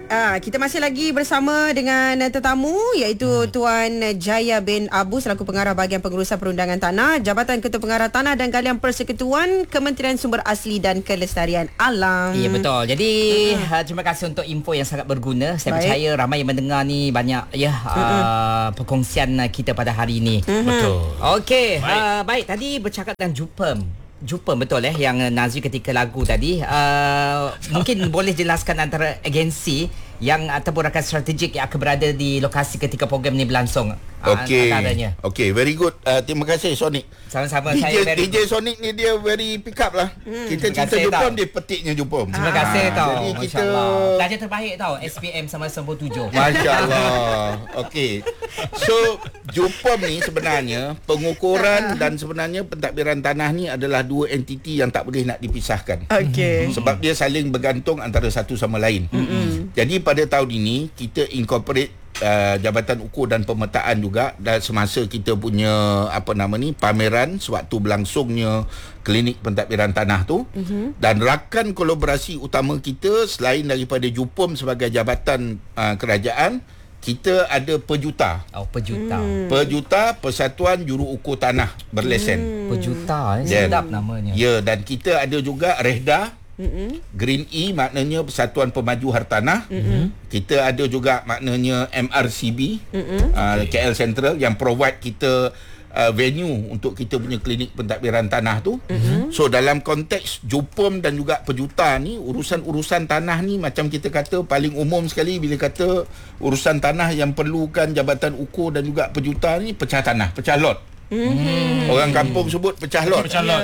Kita masih lagi bersama dengan tetamu iaitu Tuan Jaya bin Abu selaku pengarah bahagian pengurusan perundangan tanah, Jabatan Ketua Pengarah Tanah dan Galian Persekutuan, Kementerian Sumber Asli dan Kelestarian Alam. Ya, betul. Jadi terima kasih untuk info yang sangat berguna. Saya percaya ramai yang mendengar ni banyak perkongsian kita pada hari ini. Betul. Okey, baik. Tadi bercakap tentang Jupem betul yang Nazri ketika lagu tadi. Mungkin boleh jelaskan antara agensi yang ataupun rakan strategik yang akan berada di lokasi ketika program ni berlangsung. Okey, very good. Terima kasih Sonic. Sama-sama. DJ Sonic ni dia very pick up lah. Kita cerita Jupem, dia petiknya Jupem. Terima kasih tau. Jadi kita pelajar terbaik tau, SPM sama 97. Masya-Allah. Okey. So Jupem ni sebenarnya pengukuran dan sebenarnya pentadbiran tanah ni adalah dua entiti yang tak boleh nak dipisahkan. Okey. Sebab dia saling bergantung antara satu sama lain. Jadi pada tahun ini kita incorporate Jabatan Ukur dan Pemetaan juga, dan semasa kita punya pameran sewaktu berlangsungnya klinik pentadbiran tanah tu, dan rakan kolaborasi utama kita selain daripada Jupem sebagai jabatan kerajaan, kita ada Pejuta. Pejuta, Persatuan Juru Ukur Tanah berlesen. Pejuta, sedap namanya. Ya, dan kita ada juga Rehda, Green E maknanya Persatuan Pemaju Hartanah. Kita ada juga maknanya MRCB, KL Central, yang provide kita venue untuk kita punya klinik pentadbiran tanah tu. So dalam konteks Jupem dan juga Pejuta ni, urusan-urusan tanah ni macam kita kata paling umum sekali bila kata urusan tanah yang perlukan Jabatan Ukur dan juga Pejuta ni, pecah tanah, pecah lot. Orang kampung sebut pecah lot.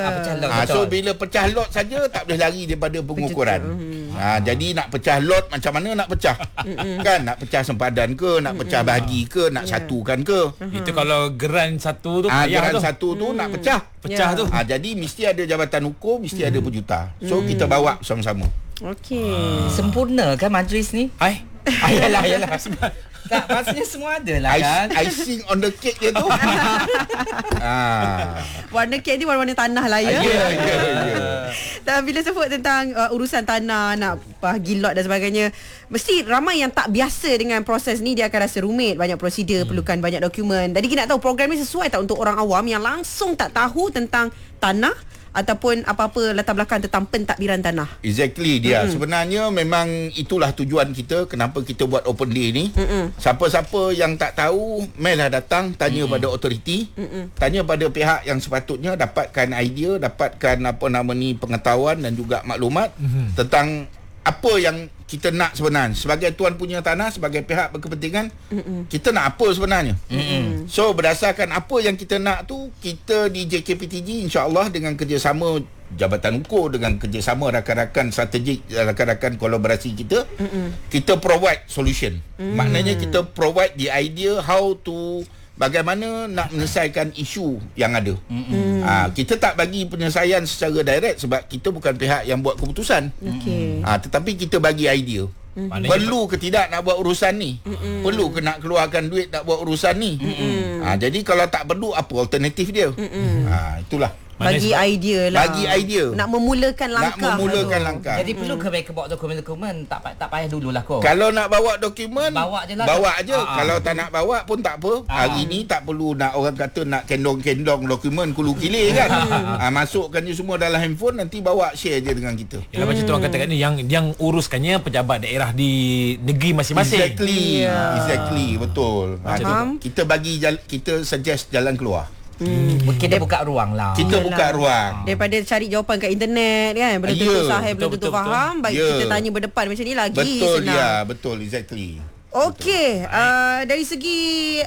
So bila pecah lot saja tak boleh lari daripada pengukuran. Jadi nak pecah lot macam mana nak pecah? Kan nak pecah sempadan ke, nak pecah bahagi ke, nak satukan ke. Itu kalau geran satu tu geran satu tu nak pecah tu. Jadi mesti ada Jabatan Ukur, mesti ada Pejuta. So kita bawa sama-sama. Okey. Sempurna kan majlis ni? Yalah. Tak, maksudnya semua ada lah kan. Icing on the cake dia tu. Warna kek ni warna-warna tanah lah ya. Ya. Dan bila sebut tentang urusan tanah, nak bahagi lot dan sebagainya, mesti ramai yang tak biasa dengan proses ni. Dia akan rasa rumit, banyak prosedur, perlukan banyak dokumen. Jadi kita nak tahu program ni sesuai tak untuk orang awam yang langsung tak tahu tentang tanah ataupun apa-apa latar belakang tentang pentadbiran tanah. Exactly dia. Sebenarnya memang itulah tujuan kita, kenapa kita buat open day ni. Siapa-siapa yang tak tahu, mainlah datang, tanya pada authority, tanya pada pihak yang sepatutnya, dapatkan idea, dapatkan pengetahuan dan juga maklumat tentang apa yang kita nak sebenarnya. Sebagai tuan punya tanah, sebagai pihak berkepentingan, kita nak apa sebenarnya. So berdasarkan apa yang kita nak tu, kita di JKPTG insya-Allah dengan kerjasama Jabatan Ukur, dengan kerjasama rakan-rakan strategik, rakan-rakan kolaborasi kita, kita provide solution. Maknanya kita provide the idea how to, bagaimana nak menyelesaikan isu yang ada. Kita tak bagi penyelesaian secara direct sebab kita bukan pihak yang buat keputusan. Tetapi kita bagi idea. Perlu ke tidak nak buat urusan ni? Perlu ke nak keluarkan duit nak buat urusan ni? Jadi kalau tak perlu, apa alternatif dia? Itulah. Bagi idea lah. Bagi idea. Nak memulakan langkah. Jadi perlu ke mereka bawa dokumen-dokumen? Tak payah dululah kau. Kalau nak bawa dokumen, bawa je lah. Bawa je. Kalau tak nak bawa pun tak apa. Hari ni tak perlu nak, orang kata nak kendong-kendong dokumen kulu kilir kan. Masukkan je semua dalam handphone, nanti bawa share je dengan kita. Yalah, macam tuan katakan ni, yang uruskannya pejabat daerah di negeri masing-masing. Exactly, betul. Kita bagi kita suggest jalan keluar. Kita buka ruang lah. Kita buka ruang. Daripada cari jawapan kat internet kan, belum tentu sahih, belum tentu faham. Baik, kita tanya berdepan macam ni lagi senang. Betul, exactly. Okey, dari segi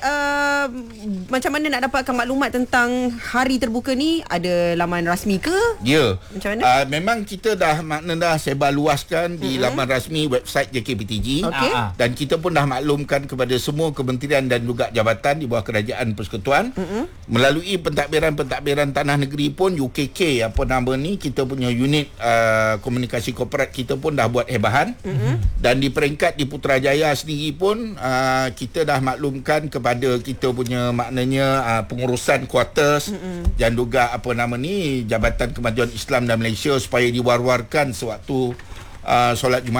macam mana nak dapatkan maklumat tentang hari terbuka ni, ada laman rasmi ke? Ya. Macam mana? Memang kita dah sebar luaskan di laman rasmi website JKPTG. Dan kita pun dah maklumkan kepada semua kementerian dan juga jabatan di bawah Kerajaan Persekutuan. Melalui pentadbiran tanah negeri pun, UKK kita punya unit komunikasi korporat kita pun dah buat hebahan. Dan di peringkat di Putrajaya sendiri pun kita dah maklumkan kepada kita punya maknanya pengurusan quarters dan juga Jabatan Kemajuan Islam dan Malaysia supaya diwar-warkan sewaktu solat Jumaat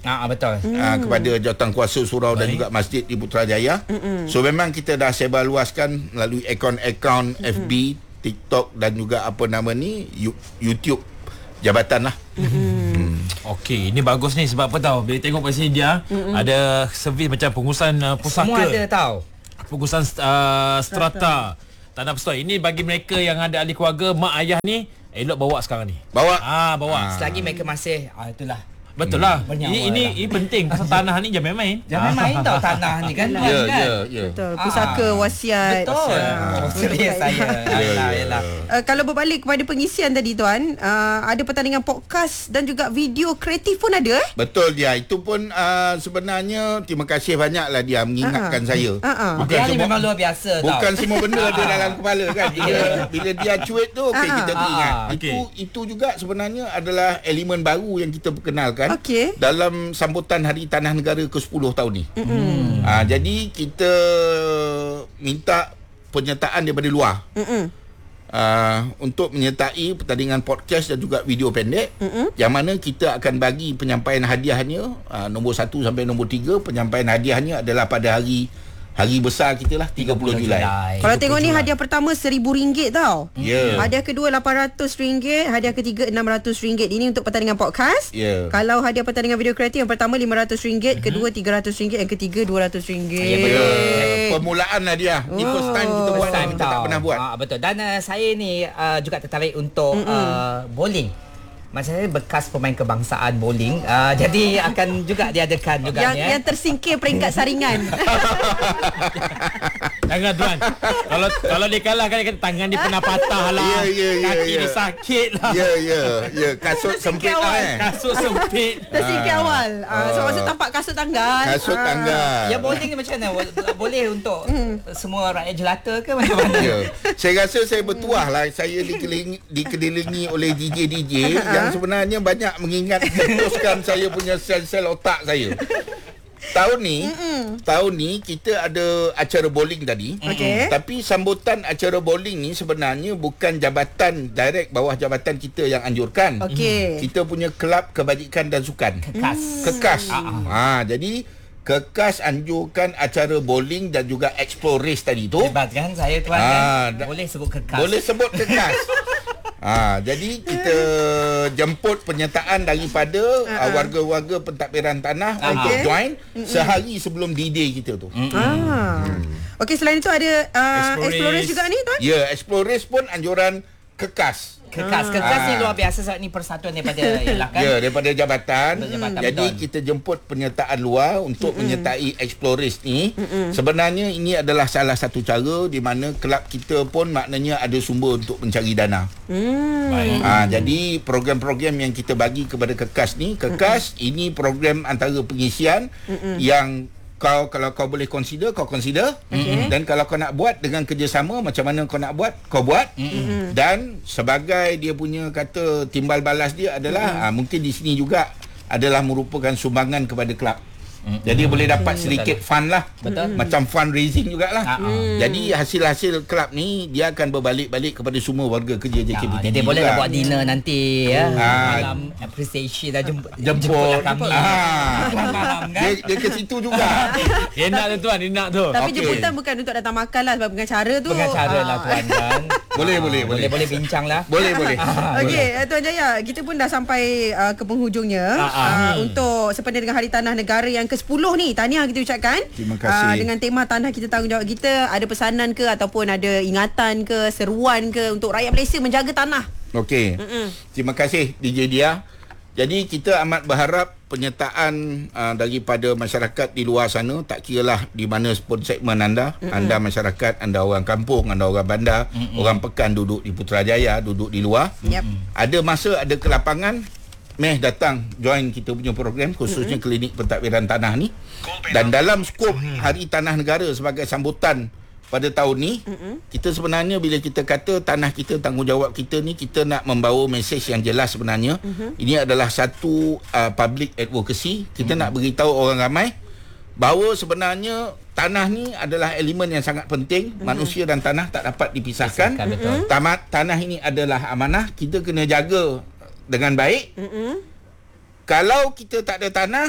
Betul. Kepada jawatankuasa surau dan juga masjid di Putrajaya. So memang kita dah sebar luaskan melalui akaun-akaun FB, TikTok dan juga apa nama ni YouTube jabatan lah. Okey, ini bagus ni sebab apa tahu? Bila tengok pasal dia ada servis macam pengurusan pusaka. Semua ada tahu. Pengurusan strata. Tanah persatuan. Ini bagi mereka yang ada ahli keluarga, mak ayah ni elok bawa sekarang ni. Bawa. Selagi mereka masih itulah. Betul lah. Bernyawa Ini penting pasal tanah ni jangan main-main. Jangan main tau tanah ni kan. Betul. Pusaka wasiat. Betul. Serius saya. Yalah. Kalau berbalik kepada pengisian tadi tuan, ada pertandingan podcast dan juga video kreatif pun ada Betul dia. Itu pun sebenarnya terima kasih banyaklah dia mengingatkan saya. Dia ni memang luar biasa tau. Bukan semua benda ada dalam kepala kan. Bila dia cuit tu kita teringat. Itu juga sebenarnya adalah elemen baru yang kita perkenalkan dalam sambutan Hari Tanah Negara ke-10 tahun ni. Jadi kita minta penyertaan daripada luar. Untuk menyertai pertandingan podcast dan juga video pendek, yang mana kita akan bagi penyampaian hadiahnya nombor 1 sampai nombor 3. Penyampaian hadiahnya adalah pada hari besar kita lah, 30 Julai. Kalau tengok ni hadiah pertama RM1,000 tau. Hadiah kedua RM800, hadiah ketiga RM600. Ini untuk pertandingan podcast. Kalau hadiah pertandingan video kreatif, yang pertama RM500, kedua RM300, yang ketiga RM200. Permulaan lah dia. Ni first time kita buat, kita tak pernah buat. Betul. Dan saya ni juga tertarik untuk bowling. Macam saya bekas pemain kebangsaan bowling, jadi akan juga diadakan juga yang tersingkir peringkat saringan. Jangan tuan. Kalau dia kalah kan tangan dia pernah patah lah. Kaki dia sakit lah. Ya. Kasut sempit lah Kasut sempit. Tersingkir awal. So masa tampak kasut tanggal. Ya, bowling ni macam mana? Boleh untuk semua rakyat jelata ke macam mana? Saya rasa saya bertuah lah. Saya dikelilingi oleh DJ yang sebenarnya banyak mengingat putuskan saya punya sel-sel otak saya. Tahun ni kita ada acara bowling tadi. Tapi sambutan acara bowling ni sebenarnya bukan jabatan direct bawah jabatan kita yang anjurkan. Kita punya kelab kebajikan dan sukan. Kekas. Jadi Kekas anjurkan acara bowling dan juga explore race tadi tu. Hebat kan saya tuan kan? Boleh sebut Kekas. Boleh sebut Kekas. Jadi kita jemput penyertaan daripada warga-warga pentadbiran tanah untuk join sehari sebelum D-Day kita tu. Okey, selain itu ada explore race juga ni tuan? Ya, explore race pun anjuran Kekas. Kekas ni luar biasa sebab ni persatuan daripada kan? Ya, daripada jabatan. Jadi betul. kita jemput penyertaan luar untuk menyertai explore race ni. Sebenarnya ini adalah salah satu cara di mana kelab kita pun maknanya ada sumber untuk mencari dana. Jadi program-program yang kita bagi kepada Kekas ni, ini program antara pengisian yang kalau kau boleh consider, kau consider. Dan kalau kau nak buat dengan kerjasama, macam mana kau nak buat, kau buat. Dan sebagai dia punya kata timbal balas dia adalah mungkin di sini juga adalah merupakan sumbangan kepada kelab. Jadi boleh dapat sedikit fund lah. Macam fundraising jugalah. Jadi hasil-hasil kelab ni dia akan berbalik-balik kepada semua warga kerja JKPTB. Jadi boleh buat dinner nanti malam appreciation dah jemput kami. Malam kan. Dia ke situ juga. Dia nak tu tuan, dia nak tu. Tapi jemputan bukan untuk datang makan lah, sebab pengacara tu. Pengacara lah tuan kan. Boleh bincang lah. Boleh. Okey, Tuan Jaya, kita pun dah sampai ke penghujungnya untuk sempena dengan Hari Tanah Negara yang ke-10 ni. Tahniah kita ucapkan. Terima kasih. Dengan tema Tanah Kita Tanggungjawab Kita, ada pesanan ke ataupun ada ingatan ke, seruan ke untuk rakyat Malaysia menjaga tanah? Okey. Terima kasih DJ Dia. Jadi kita amat berharap penyertaan daripada masyarakat di luar sana, tak kiralah di mana pun segmen anda. Anda masyarakat, anda orang kampung, anda orang bandar, orang pekan duduk di Putrajaya, duduk di luar. Ada masa, ada ke lapangan, datang join kita punya program, khususnya klinik pentadbiran tanah ni. Dan dalam skop Hari Tanah Negara sebagai sambutan pada tahun ni, kita sebenarnya bila kita kata tanah kita, tanggungjawab kita ni, kita nak membawa mesej yang jelas sebenarnya. Ini adalah satu public advocacy. Kita nak beritahu orang ramai bahawa sebenarnya tanah ni adalah elemen yang sangat penting. Manusia dan tanah tak dapat dipisahkan. Tanah ini adalah amanah, kita kena jaga dengan baik. Kalau kita tak ada tanah,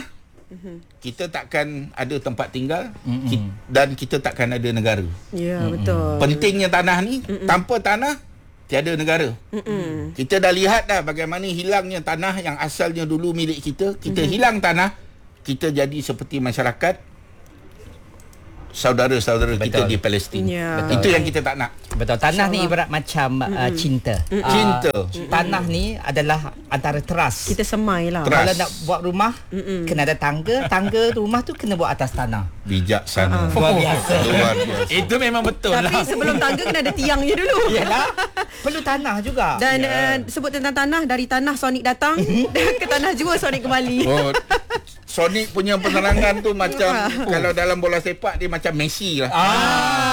kita takkan ada tempat tinggal dan kita takkan ada negara. Ya, betul. Pentingnya tanah ni, tanpa tanah tiada negara. Kita dah lihat dah bagaimana hilangnya tanah yang asalnya dulu milik kita. Kita hilang tanah, kita jadi seperti masyarakat saudara-saudara kita di Palestin. Itu yang kita tak nak. Betul. Tanah ni ibarat macam cinta. Cinta. Tanah ni adalah antara teras. Kita semai lah. Kalau nak buat rumah, kena ada tangga. Tangga rumah tu kena buat atas tanah. Bijaksana. Luar biasa. Luar biasa. Itu memang betul lah. Tapi sebelum tangga kena ada tiangnya dulu. Yalah. Perlu tanah juga. Dan sebut tentang tanah, dari tanah Sonic datang ke tanah jua Sonic kembali. Oh, Sonic punya penerangan tu macam kalau dalam bola sepak dia macam Messi lah.